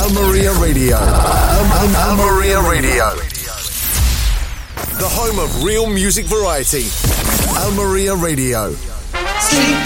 Maria Radio. Al Maria Radio. The home of real music variety. Al Maria Radio. Sleep